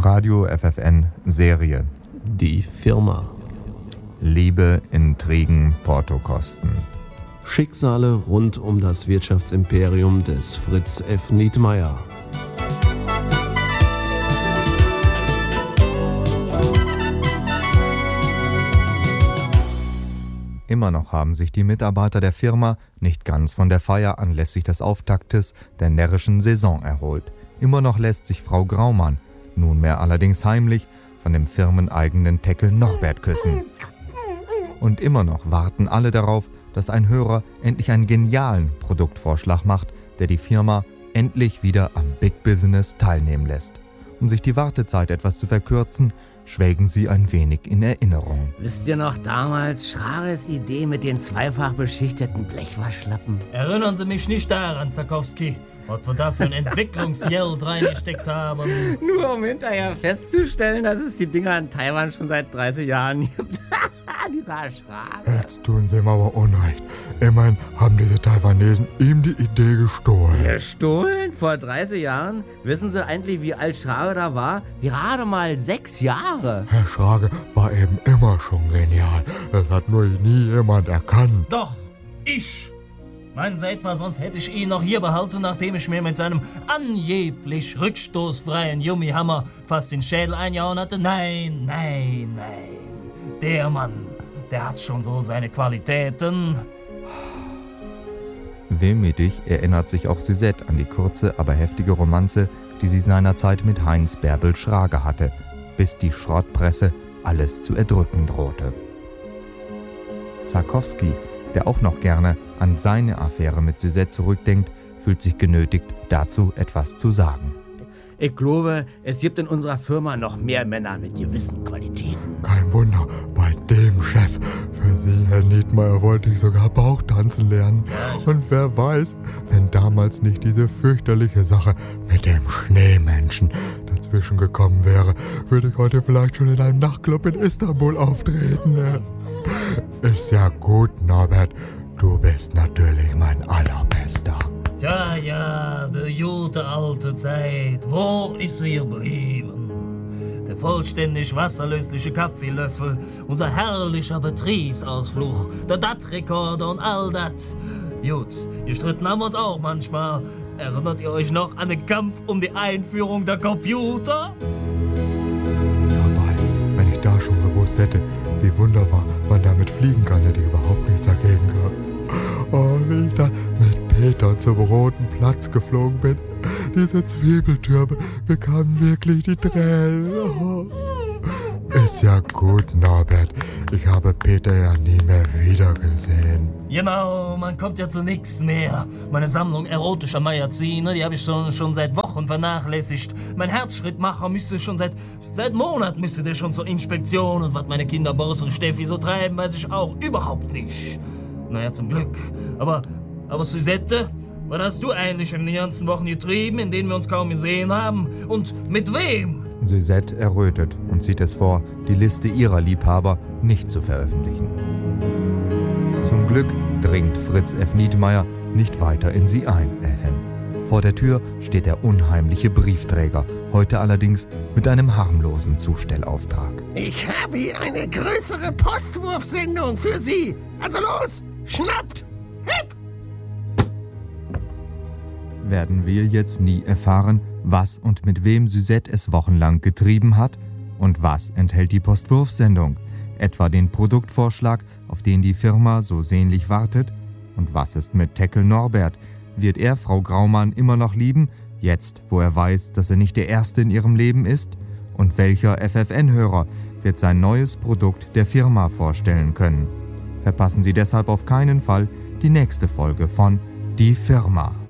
Radio FFN Serie. Die Firma. Liebe, Intrigen, Portokosten. Schicksale rund um das Wirtschaftsimperium des Fritz F. Nietmeyer. Immer noch haben sich die Mitarbeiter der Firma nicht ganz von der Feier anlässlich des Auftaktes der närrischen Saison erholt. Immer noch lässt sich Frau Graumann, nunmehr allerdings heimlich, von dem firmeneigenen Teckel Norbert küssen. Und immer noch warten alle darauf, dass ein Hörer endlich einen genialen Produktvorschlag macht, der die Firma endlich wieder am Big Business teilnehmen lässt. Um sich die Wartezeit etwas zu verkürzen, schwelgen sie ein wenig in Erinnerung. Wisst ihr noch damals Schrares Idee mit den zweifach beschichteten Blechwaschlappen? Erinnern Sie mich nicht daran, Zakowski, was wir da für ein Entwicklungsgeld reingesteckt haben. Nur um hinterher festzustellen, dass es die Dinger in Taiwan schon seit 30 Jahren gibt. Dieser Schrage. Jetzt tun sie ihm aber Unrecht. Immerhin haben diese Taiwanesen ihm die Idee gestohlen. Gestohlen? Vor 30 Jahren? Wissen Sie eigentlich, wie alt Schrage da war? Gerade mal 6 Jahre. Herr Schrage war eben immer schon genial. Das hat nur nie jemand erkannt. Doch, ich. Meinen Sie etwa, sonst hätte ich ihn noch hier behalten, nachdem ich mir mit seinem angeblich rückstoßfreien Yummi-Hammer fast den Schädel eingehauen hatte? Nein. Der Mann, der hat schon so seine Qualitäten. Wehmütig erinnert sich auch Suzette an die kurze, aber heftige Romanze, die sie seinerzeit mit Heinz Bärbel Schrage hatte, bis die Schrottpresse alles zu erdrücken drohte. Zakowski, der auch noch gerne an seine Affäre mit Suzette zurückdenkt, fühlt sich genötigt, dazu etwas zu sagen. Ich glaube, es gibt in unserer Firma noch mehr Männer mit gewissen Qualitäten. Kein Wunder, bei dem Chef. Für Sie, Herr Nietmeyer, wollte ich sogar Bauchtanzen lernen. Und wer weiß, wenn damals nicht diese fürchterliche Sache mit dem Schneemenschen dazwischen gekommen wäre, würde ich heute vielleicht schon in einem Nachtclub in Istanbul auftreten. Ist ja gut, Norbert. Du bist natürlich mein Allerbester. Tja, die gute alte Zeit, wo ist sie geblieben? Der vollständig wasserlösliche Kaffeelöffel, unser herrlicher Betriebsausflug, der DAT-Rekorder und all das. Gut, gestritten haben wir uns auch manchmal. Erinnert ihr euch noch an den Kampf um die Einführung der Computer? Dabei, wenn ich da schon gewusst hätte, wie wunderbar man damit fliegen kann, hätte ich überhaupt nichts dagegen gehabt. Oh, wie ich dann mit Peter zum Roten Platz geflogen bin. Diese Zwiebeltürme bekamen wirklich die Tränen. Oh. Ist ja gut, Norbert. Ich habe Peter ja nie mehr wiedergesehen. Genau, man kommt ja zu nichts mehr. Meine Sammlung erotischer Magazine, die habe ich schon seit Wochen vernachlässigt. Mein Herzschrittmacher müsste schon seit Monaten müsste der schon zur Inspektion. Und was meine Kinder Boris und Steffi so treiben, weiß ich auch überhaupt nicht. Naja, zum Glück. Aber Suzette, was hast du eigentlich in den ganzen Wochen getrieben, in denen wir uns kaum gesehen haben? Und mit wem? Suzette errötet und zieht es vor, die Liste ihrer Liebhaber nicht zu veröffentlichen. Zum Glück dringt Fritz F. Nietmeyer nicht weiter in sie ein, Vor der Tür steht der unheimliche Briefträger, heute allerdings mit einem harmlosen Zustellauftrag. Ich habe hier eine größere Postwurfsendung für Sie. Also los, schnappt! Hip! Werden wir jetzt nie erfahren, was und mit wem Suzette es wochenlang getrieben hat? Und was enthält die Postwurfsendung? Etwa den Produktvorschlag, auf den die Firma so sehnlich wartet? Und was ist mit Teckel Norbert? Wird er Frau Graumann immer noch lieben, jetzt wo er weiß, dass er nicht der Erste in ihrem Leben ist? Und welcher FFN-Hörer wird sein neues Produkt der Firma vorstellen können? Verpassen Sie deshalb auf keinen Fall die nächste Folge von Die Firma.